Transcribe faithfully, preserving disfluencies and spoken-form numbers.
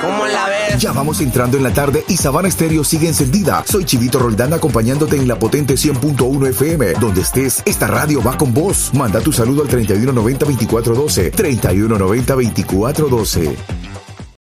¿Cómo la ves? Ya vamos entrando en la tarde y Sabana Estéreo sigue encendida. Soy Chivito Roldán acompañándote en la potente cien punto uno F M. Donde estés, esta radio va con vos. Manda tu saludo al treinta y uno noventa veinticuatro doce. treinta y uno noventa veinticuatro doce.